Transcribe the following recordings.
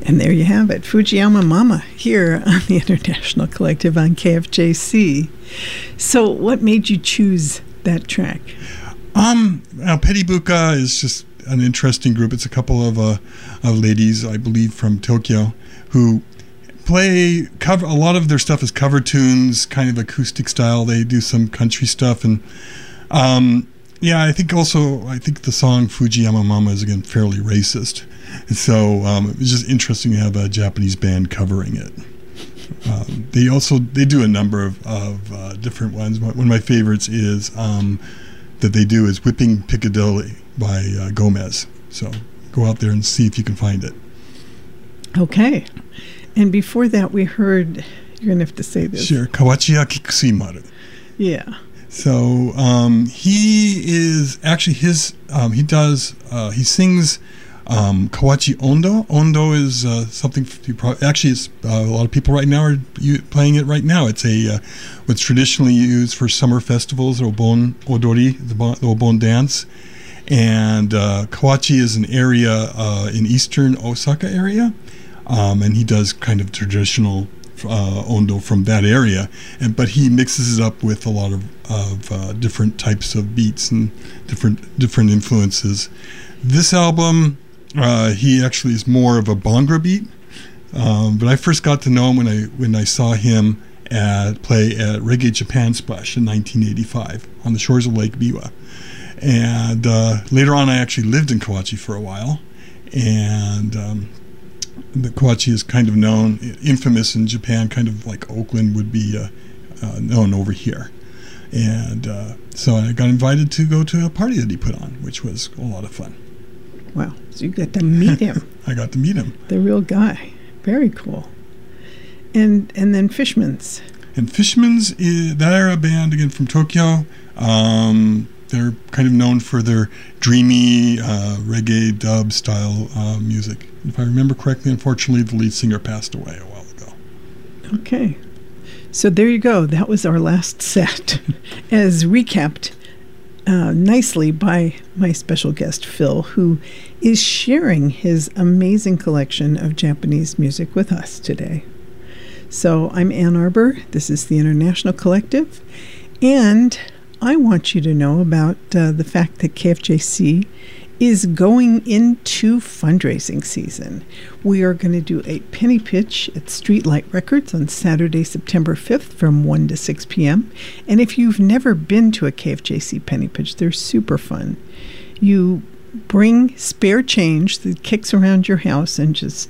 And there you have it, Fujiyama Mama, here on the International Collective on KFJC. So what made you choose that track? Petty Buka is just an interesting group. It's a couple of ladies, I believe, from Tokyo, who cover. A lot of their stuff is cover tunes, kind of acoustic style. They do some country stuff, and I think the song Fujiyama Mama is again fairly racist. So it was just interesting to have a Japanese band covering it. They do a number of different ones. One of my favorites is that they do is Whipping Piccadilly by Gomez. So go out there and see if you can find it. Okay. And before that, we heard, you're going to have to say this. Sure. Kawachiya Kikusuimaru. Yeah. So he is actually he sings Kawachi Ondo. Ondo is something a lot of people right now are playing it right now. It's what's traditionally used for summer festivals, Obon Odori, the Obon dance. And Kawachi is an area in eastern Osaka area, and he does kind of traditional Ondo from that area, but he mixes it up with a lot of different types of beats and different influences. This album, he actually is more of a Bhangra beat, but I first got to know him when I saw him play at Reggae Japan Splash in 1985 on the shores of Lake Biwa. And later on, I actually lived in Kawachi for a while, and the Kawachi is kind of infamous in Japan, kind of like Oakland would be known over here. And so I got invited to go to a party that he put on, which was a lot of fun. Wow. So you got to meet him. I got to meet him. The real guy. Very cool. And then Fishmans. And Fishmans, they're a band, again, from Tokyo. They're kind of known for their dreamy reggae dub style music. If I remember correctly, unfortunately, the lead singer passed away a while ago. Okay. So there you go. That was our last set, as recapped nicely by my special guest, Phil, who is sharing his amazing collection of Japanese music with us today. So I'm Ann Arbor. This is the International Collective. And I want you to know about the fact that KFJC is going into fundraising season. We are going to do a penny pitch at Streetlight Records on Saturday, September 5th from 1 to 6 p.m. And if you've never been to a KFJC penny pitch, they're super fun. You bring spare change that kicks around your house and just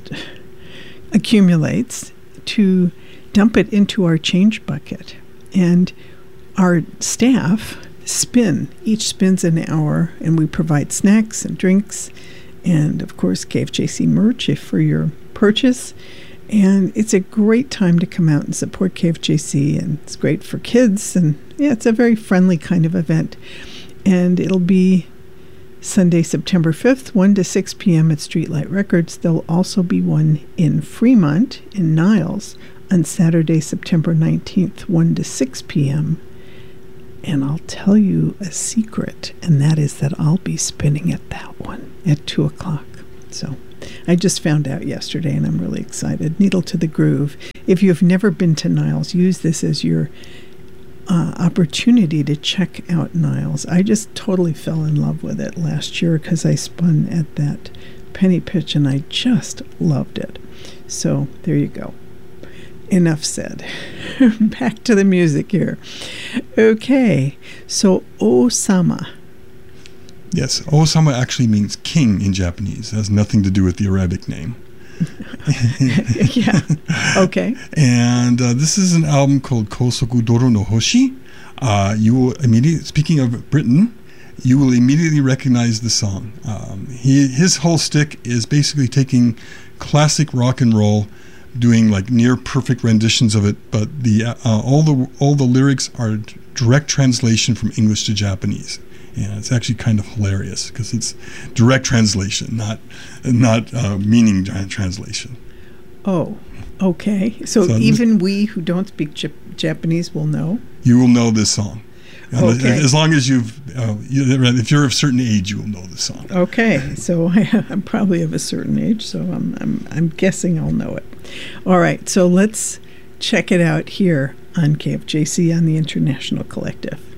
accumulates to dump it into our change bucket. And our staff each spins an hour, and we provide snacks and drinks and, of course, KFJC merch for your purchase. And it's a great time to come out and support KFJC, and it's great for kids, and it's a very friendly kind of event. And it'll be Sunday, September 5th, 1 to 6 p.m. at Streetlight Records. There'll also be one in Fremont, in Niles, on Saturday, September 19th, 1 to 6 p.m. And I'll tell you a secret, and that is that I'll be spinning at that one at 2 o'clock. So I just found out yesterday, and I'm really excited. Needle to the Groove. If you've never been to Niles, use this as your opportunity to check out Niles. I just totally fell in love with it last year because I spun at that penny pitch, and I just loved it. So there you go. Enough said. Back to the music here. Okay, so Osama. Yes, Osama actually means king in Japanese. It has nothing to do with the Arabic name. Yeah, okay. And this is an album called Kosoku Doru no Hoshi. You will immediately, speaking of Britain, you will immediately recognize the song. His whole stick is basically taking classic rock and roll, doing like near perfect renditions of it, but all the lyrics are direct translation from English to Japanese. And it's actually kind of hilarious because it's direct translation, not meaning translation. Oh, okay. So even we who don't speak Japanese will know? You will know this song. Okay. As long as if you're of a certain age, you will know the song. Okay, so I'm probably of a certain age, so I'm guessing I'll know it. All right, so let's check it out here on KFJC on the International Collective.